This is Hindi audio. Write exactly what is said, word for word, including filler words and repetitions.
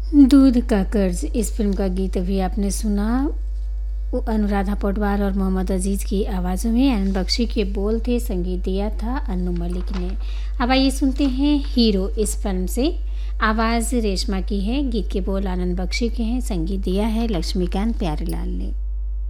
दूध का कर्ज इस फिल्म का गीत अभी आपने सुना। वो अनुराधा पौडवाल और मोहम्मद अजीज़ की आवाज़ों में। आनंद बख्शी के बोल थे, संगीत दिया था अन्नू मलिक ने। अब आइए सुनते हैं हीरो इस फिल्म से। आवाज़ रेशमा की है, गीत के बोल आनंद बख्शी के हैं, संगीत दिया है लक्ष्मीकांत प्यारेलाल ने।